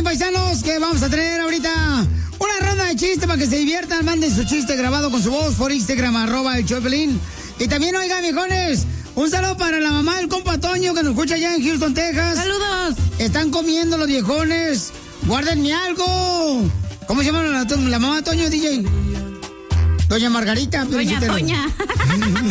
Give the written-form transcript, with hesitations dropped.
paisanos, que vamos a tener ahorita una ronda de chistes para que se diviertan. Manden su chiste grabado con su voz por Instagram, @el show de Piolín. Y también, oigan, viejones, un saludo para la mamá del compa Toño que nos escucha allá en Houston, Texas. ¡Saludos! Están comiendo los viejones. ¡Guárdenme algo! ¿Cómo se llama la mamá de Toño, DJ? Doña Margarita. Doña Toña.